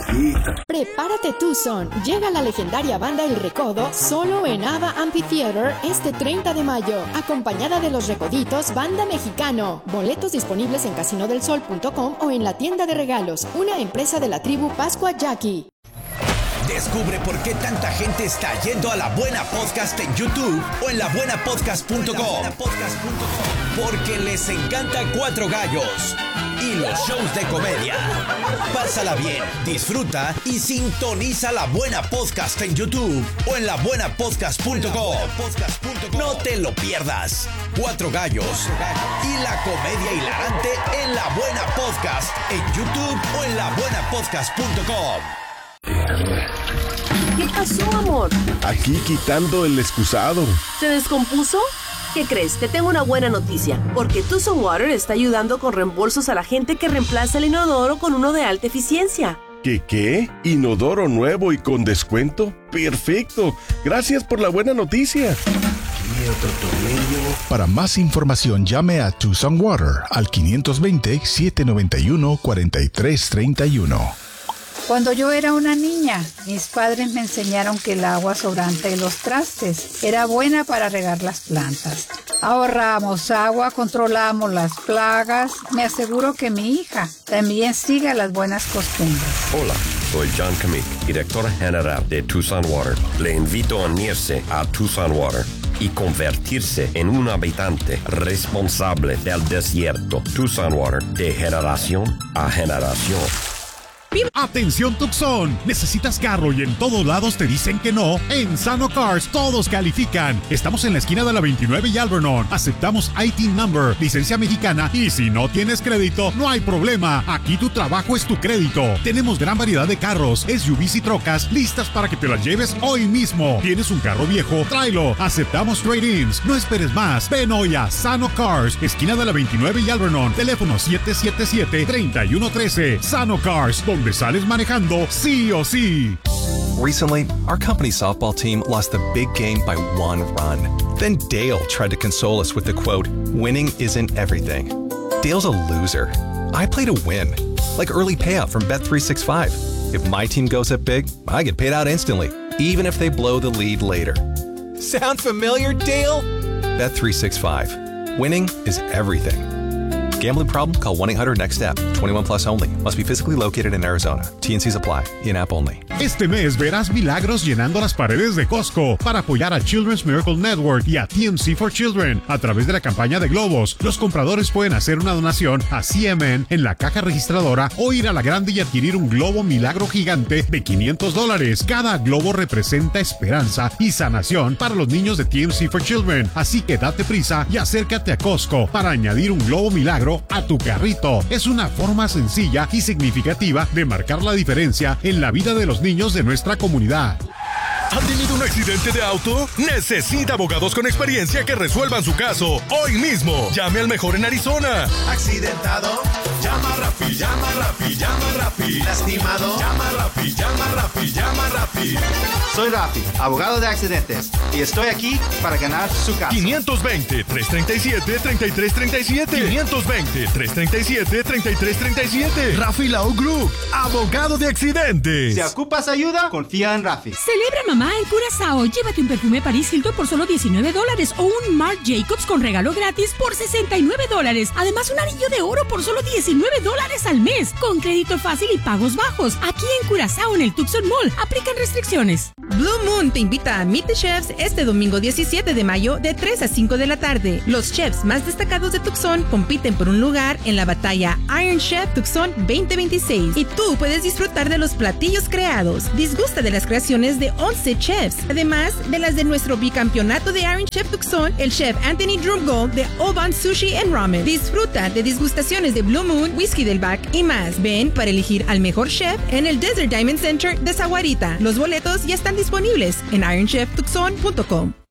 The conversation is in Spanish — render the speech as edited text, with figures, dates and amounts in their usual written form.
chiquita. Prepárate Tucson. Llega la legendaria banda El Recodo solo en Ava Amphitheater este 30 de mayo, acompañada de Los Recoditos, banda mexicano. Boletos disponibles en casinodelsol.com o en la tienda de regalos, una empresa de la tribu Pascua Jackie. Descubre por qué tanta gente está yendo a La Buena Podcast en YouTube o en labuenapodcast.com. Porque les encanta Cuatro Gallos y los shows de comedia. Pásala bien, disfruta y sintoniza La Buena Podcast en YouTube o en labuenapodcast.com. No te lo pierdas. Cuatro Gallos y la comedia hilarante en La Buena Podcast en YouTube o en labuenapodcast.com. ¿Qué pasó, amor? Aquí quitando el excusado. ¿Se descompuso? ¿Qué crees? Te tengo una buena noticia, porque Tucson Water está ayudando con reembolsos a la gente que reemplaza el inodoro con uno de alta eficiencia. ¿Qué? ¿Inodoro nuevo y con descuento? ¡Perfecto! Gracias por la buena noticia. Y otro tornillo. Para más información, llame a Tucson Water al 520-791-4331. Cuando yo era una niña, mis padres me enseñaron que el agua sobrante de los trastes era buena para regar las plantas. Ahorramos agua, controlamos las plagas. Me aseguro que mi hija también siga las buenas costumbres. Hola, soy John Kamik, director general de Tucson Water. Le invito a unirse a Tucson Water y convertirse en un habitante responsable del desierto. Tucson Water, de generación a generación. Atención Tucson, necesitas carro y en todos lados te dicen que no. En Sano Cars todos califican. Estamos en la esquina de la 29 y Alvernon. Aceptamos IT number, licencia mexicana y si no tienes crédito no hay problema. Aquí tu trabajo es tu crédito. Tenemos gran variedad de carros, SUVs y trocas listas para que te las lleves hoy mismo. ¿Tienes un carro viejo? Tráelo. Aceptamos trade-ins. No esperes más. Ven hoy a Sano Cars, esquina de la 29 y Alvernon. Teléfono 777-3113. Sano Cars, donde sales manejando sí o sí. Recently, our company softball team lost the big game by 1 run. Then Dale tried to console us with the quote, "Winning isn't everything." Dale's a loser. I play to win, like early payout from Bet365. If my team goes up big, I get paid out instantly, even if they blow the lead later. Sound familiar, Dale? Bet365. Winning is everything. Gambling problem? Call 1-800-NEXT-STEP. 21 plus only. Must be physically located in Arizona. T&Cs apply. In-app only. Este mes verás milagros llenando las paredes de Costco para apoyar a Children's Miracle Network y a TMC for Children. A través de la campaña de globos, los compradores pueden hacer una donación a CMN en la caja registradora o ir a la grande y adquirir un globo milagro gigante de $500. Cada globo representa esperanza y sanación para los niños de TMC for Children. Así que date prisa y acércate a Costco para añadir un globo milagro a tu carrito. Es una forma sencilla y significativa de marcar la diferencia en la vida de los niños de nuestra comunidad. ¿Han tenido un accidente de auto? Necesita abogados con experiencia que resuelvan su caso hoy mismo. Llame al mejor en Arizona. ¿Accidentado? Llama Rappi, llama Rappi, llama Rappi. ¿Lastimado? Llama Rappi, llama Rappi, llama Rappi. Soy Rappi, abogado de accidentes, y estoy aquí para ganar su caso. 520-337-3337. 520-337-3337. Rappi Law Group, abogado de accidentes. Si ocupas ayuda, confía en Rappi. Celebra mamá en Curazao. Llévate un perfume Paris Hilton por solo $19 o un Marc Jacobs con regalo gratis por $69. Además, un anillo de oro por solo $19 al mes, con crédito fácil y pagos bajos. Aquí en Curazao, en el Tucson Mall. Aplican restricciones. Blue Moon te invita a Meet the Chefs este domingo 17 de mayo de 3 a 5 de la tarde. Los chefs más destacados de Tucson compiten por un lugar en la batalla Iron Chef Tucson 2026 y tú puedes disfrutar de los platillos creados. Disgusta de las creaciones de 11 chefs, además de las de nuestro bicampeonato de Iron Chef Tucson, el chef Anthony Drumgold de Oban Sushi and Ramen. Disfruta de disgustaciones de Blue Moon, Whisky del Back y más. Ven para elegir al mejor chef en el Desert Diamond Center de Sahuarita. Los boletos ya están disponibles en ironcheftucson.com.